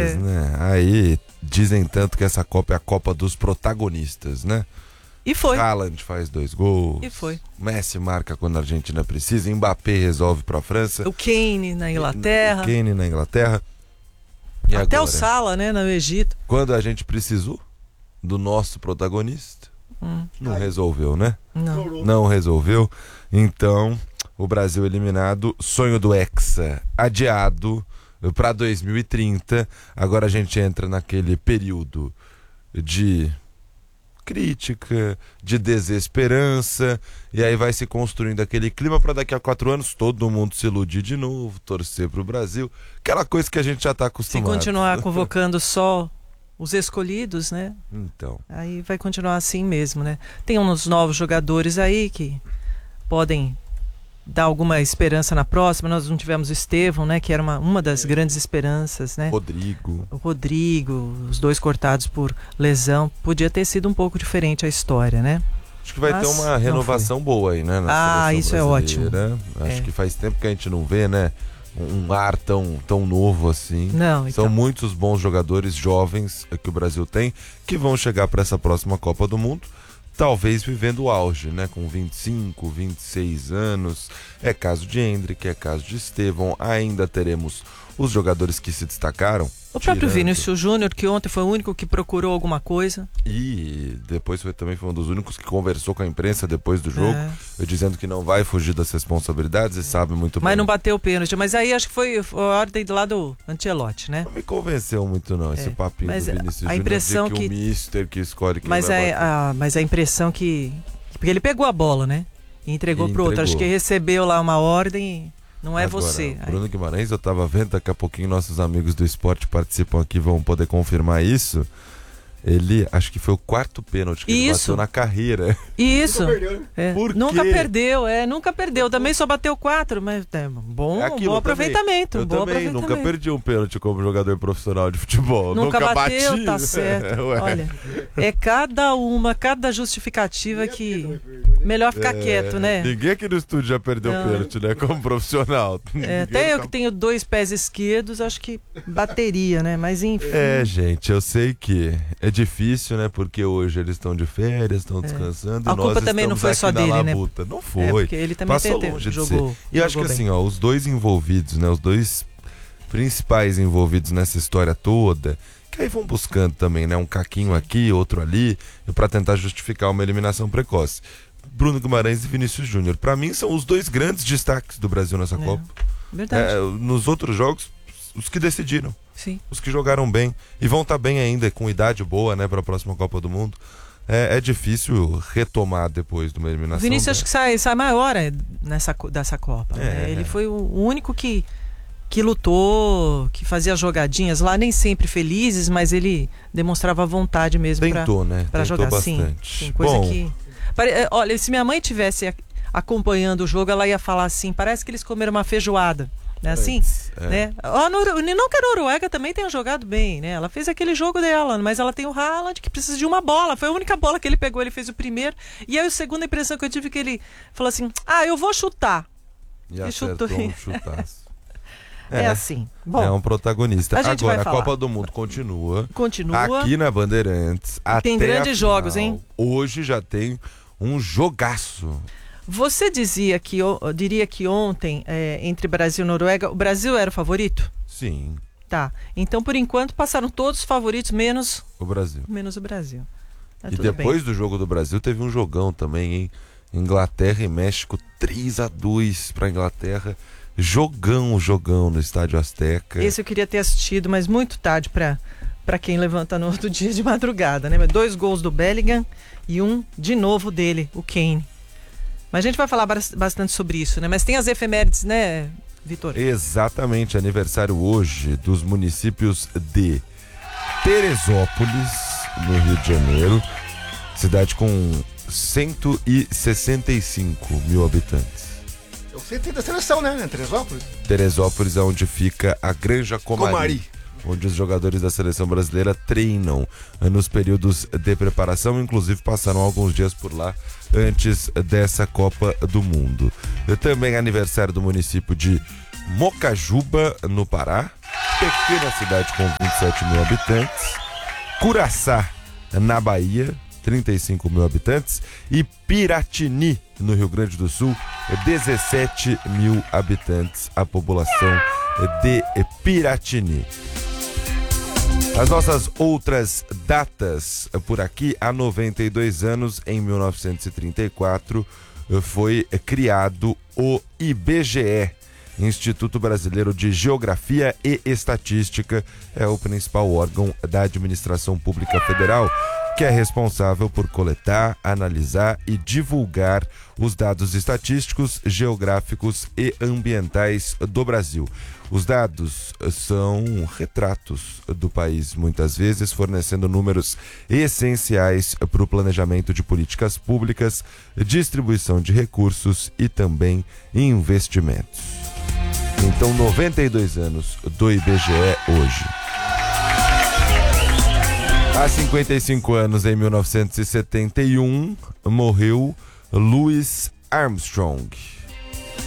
né? Aí dizem tanto que essa Copa é a Copa dos protagonistas, né? E foi. Haaland faz 2 gols. E foi. Messi marca quando a Argentina precisa. Mbappé resolve pra França. O Kane na Inglaterra. O Kane na Inglaterra. E até agora, o Salah, né, no Egito. Quando a gente precisou do nosso protagonista, não resolveu, né? Não resolveu. Então, o Brasil eliminado, sonho do Hexa adiado para 2030. Agora a gente entra naquele período de crítica, de desesperança, e aí vai se construindo aquele clima para daqui a 4 anos todo mundo se iludir de novo, torcer pro Brasil, aquela coisa que a gente já tá acostumado. Se continuar convocando só os escolhidos, né? Então. Aí vai continuar assim mesmo, né? Tem uns novos jogadores aí que podem dar alguma esperança na próxima. Nós não tivemos o Estevão, né? Que era uma das grandes esperanças, né? O Rodrigo, os 2 cortados por lesão. Podia ter sido um pouco diferente a história, né? Acho que vai ter uma renovação boa aí, né? Isso é ótimo. Acho que faz tempo que a gente não vê, né? Um ar tão novo assim. Não, São muitos bons jogadores jovens que o Brasil tem que vão chegar para essa próxima Copa do Mundo. Talvez vivendo o auge, né? Com 25, 26 anos. É caso de Endrick, é caso de Estevão. Ainda teremos os jogadores que se destacaram. O próprio Vinícius Júnior, que ontem foi o único que procurou alguma coisa. E depois também foi um dos únicos que conversou com a imprensa depois do jogo, dizendo que não vai fugir das responsabilidades e sabe muito bem. Mas não bateu o pênalti. Mas aí acho que foi a ordem do lado do Ancelotti, né? Não me convenceu muito não, esse papinho do Vinícius Júnior. A impressão que o mister que escolhe quem vai bater. Mas a impressão que... Porque ele pegou a bola, né? E entregou pro outro. Acho que recebeu lá uma ordem... Não é agora, você. Bruno Guimarães, eu tava vendo, daqui a pouquinho nossos amigos do esporte participam aqui, vão poder confirmar isso. Ele, acho que foi o 4º pênalti que ele bateu na carreira. Isso. Nunca perdeu, né? Nunca perdeu. Também só bateu 4, mas bom aproveitamento. Eu também nunca perdi um pênalti como jogador profissional de futebol. Nunca bateu, bati. Tá certo. Olha, cada justificativa que... Melhor ficar quieto, né? Ninguém aqui no estúdio já perdeu pênalti, né? Como profissional. Até eu que tenho 2 pés esquerdos, acho que bateria, né? Mas enfim. Gente, eu sei que é difícil, né? Porque hoje eles estão de férias, estão descansando. A culpa também não foi só dele, né? Não foi. Porque ele também passou longe de ser. E eu acho que assim, os 2 envolvidos, né? Os 2 principais envolvidos nessa história toda, que aí vão buscando também, né? Um caquinho aqui, outro ali, para tentar justificar uma eliminação precoce. Bruno Guimarães e Vinícius Júnior. Para mim, são os 2 grandes destaques do Brasil nessa Copa. Verdade. Nos outros jogos, os que decidiram. Sim. Os que jogaram bem. E vão estar bem ainda, com idade boa, né, para a próxima Copa do Mundo. É difícil retomar depois de uma eliminação. O Vinícius acho que sai maior dessa Copa. Né? Ele foi o único que lutou, que fazia jogadinhas lá, nem sempre felizes, mas ele demonstrava vontade mesmo para jogar. Bastante. Sim, coisa que... Olha, se minha mãe tivesse acompanhando o jogo, ela ia falar assim, parece que eles comeram uma feijoada, né? Assim, né? Não que a Noruega também tenha jogado bem, né? Ela fez aquele jogo dela, mas ela tem o Haaland que precisa de uma bola, foi a única bola que ele pegou, ele fez o primeiro, e aí a segunda impressão que eu tive que ele falou assim, eu vou chutar. E acertou um chutaço. Assim. Bom, é um protagonista. Agora, a Copa do Mundo continua. Continua. Aqui na Bandeirantes. Tem grandes jogos, hein? Hoje já tem um jogaço. Você diria que ontem, entre Brasil e Noruega, o Brasil era o favorito? Sim. Tá. Então, por enquanto, passaram todos os favoritos, menos o Brasil. Tá, e depois do jogo do Brasil, teve um jogão também, hein? Inglaterra e México, 3-2 para Inglaterra. Jogão no Estádio Azteca. Esse eu queria ter assistido, mas muito tarde para quem levanta no outro dia de madrugada, né? 2 gols do Bellingham e um de novo dele, o Kane. Mas a gente vai falar bastante sobre isso, né? Mas tem as efemérides, né, Vitor? Exatamente, aniversário hoje dos municípios de Teresópolis, no Rio de Janeiro, cidade com 165 mil habitantes. Eu sei da seleção, né? Teresópolis? Teresópolis é onde fica a Granja Comari, onde os jogadores da seleção brasileira treinam nos períodos de preparação, inclusive passaram alguns dias por lá antes dessa Copa do Mundo. Também aniversário do município de Mocajuba, no Pará, pequena cidade com 27 mil habitantes, Curaçá, na Bahia, 35 mil habitantes, e Piratini, no Rio Grande do Sul, 17 mil habitantes, a população de Piratini. As nossas outras datas por aqui, há 92 anos, em 1934, foi criado o IBGE, Instituto Brasileiro de Geografia e Estatística, é o principal órgão da administração pública federal, que é responsável por coletar, analisar e divulgar os dados estatísticos, geográficos e ambientais do Brasil. Os dados são retratos do país, muitas vezes fornecendo números essenciais para o planejamento de políticas públicas, distribuição de recursos e também investimentos. Então, 92 anos do IBGE hoje. Há 55 anos, em 1971, morreu Louis Armstrong.